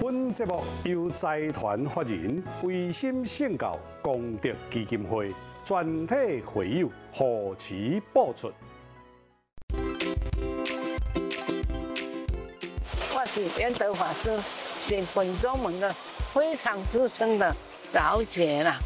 本节目由财团法人维心圣教功德基金会全体会友护持播出。 我是圆德法师，是本宗门的非常资深的老姐啦。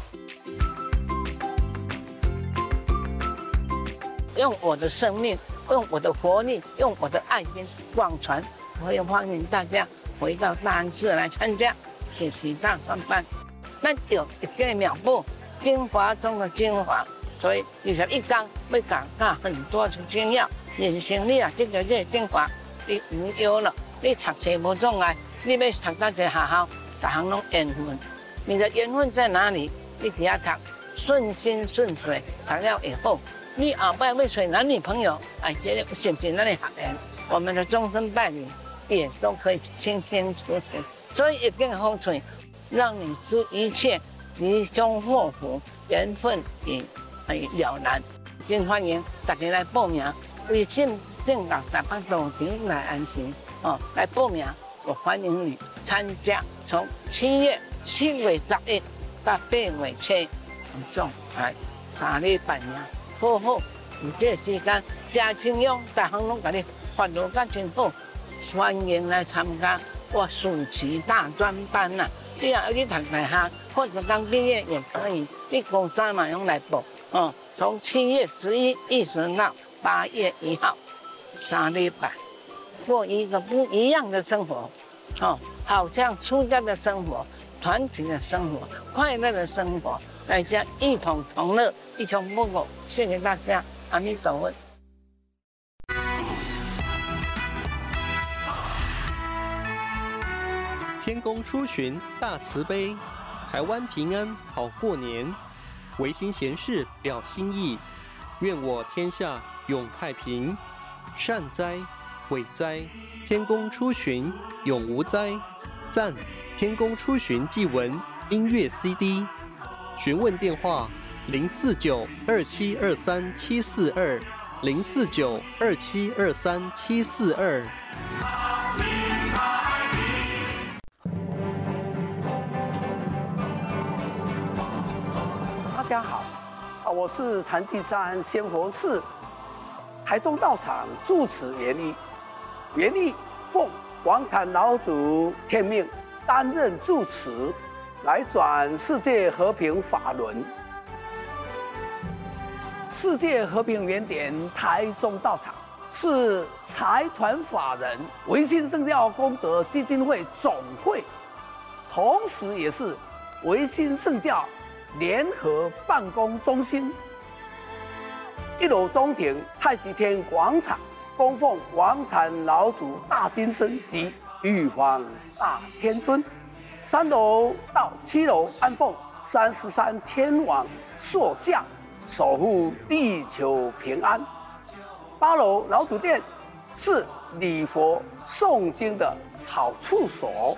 用我的生命，用我的活力，用我的爱心广传。我也欢迎大家回到大安寺来参加暑期大专班。咱有一个妙步，精华中的精华，所以21天要讲很多的精要。人生你啊，这个精华，你唔要了，你读册无障碍，你要读到一个学校，大行拢缘分。你的缘分在哪里？你只要读，顺心顺水，才要以后。你后摆要找男女朋友，这个是不是咱的学员？我们的终身伴侣也都可以清清楚楚。所以一根风水，让你知一切吉凶祸福，缘分也了然。真欢迎大家来报名，微信正教台北道场来安心来报名，我欢迎你参加。从7月11到8月7，总3礼拜呀。好好，有这个时间，真清用，大行拢甲你发落甲真好，欢迎来参加我暑期大专班呐！你若要去读大学，或者刚毕业也可以，你高三嘛用来报从7月11一直到8月1号，3礼拜，过一个不一样的生活，好像出家的生活、团体的生活、快乐的生活。大家一同同乐，一穷不苟。谢谢大家，阿弥陀佛。 天公出巡大慈悲，台湾平安好过年。唯心闲事表心意，愿我天下永太平。善哉，伟哉，天公出巡永无灾。赞，天公出巡祭文音乐 CD。询问电话049-273-742，049-273-742。 大家好，我是禅寂山仙佛寺台中道场住持袁立。袁立奉广产老祖天命，担任住持，来转世界和平法轮。世界和平原点台中道场是财团法人维心圣教功德基金会总会，同时也是维心圣教联合办公中心。1楼中庭太极天广场供奉广产老祖大金身及玉皇大天尊。3楼到7楼安奉33天王塑像，守护地球平安。8楼老祖殿是礼佛诵经的好处所。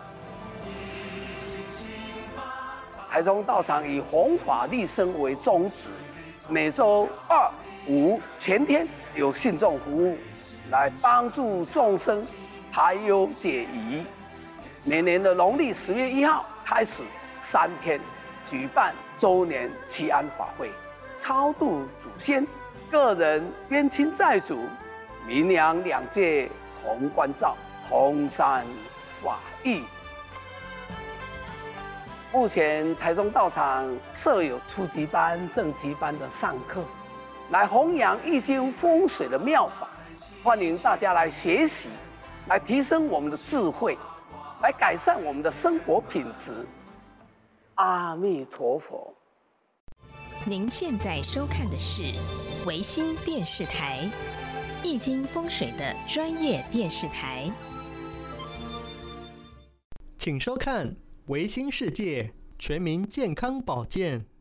台中道场以弘法利生为宗旨，每周2、5全天有信众服务，来帮助众生排忧解疑。每年的农历10月1号开始3天举办周年祈安法会，超度祖先、个人冤亲债主、民良两界同关照、同沾法益。目前台中道场设有初级班、正级班的上课，来弘扬易经风水的妙法，欢迎大家来学习，来提升我们的智慧，来改善我们的生活品质。阿弥陀佛。 您现在收看的是维新电视台，易经风水的专业电视台。 请收看维新世界全民健康保健。